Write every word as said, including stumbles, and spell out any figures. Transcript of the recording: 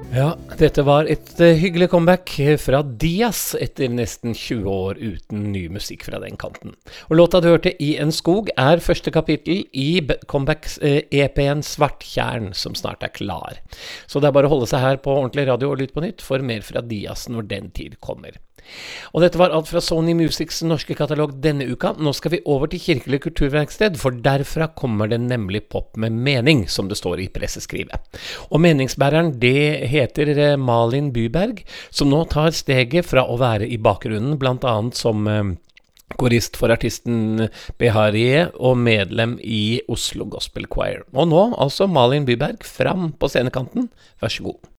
Ja, dette var et eh, hyggelig comeback fra Dias etter nesten tjue år uten ny musikk fra den kanten. Og låta du hørte I en skog er første kapittel I b- comeback-E P-en Svarttjern, som snart er klar. Så det er bare å holde seg her på ordentlig radio og lytte på nytt for mer fra Dias når den tid kommer. Og dette var alt fra Sony Musics norske katalog denne uka. Nå skal vi over til Kirkelig kulturverksted, for derfra kommer det nemlig pop med mening, som det står I presseskrivet. Og meningsbæreren, det heter eh, Malin Byberg, som nå tar steget fra å være I bakgrunnen, blant annet som eh, korist for artisten Beharie og medlem I Oslo Gospel Choir. Og nå altså Malin Byberg fram på scenekanten. Vær så god.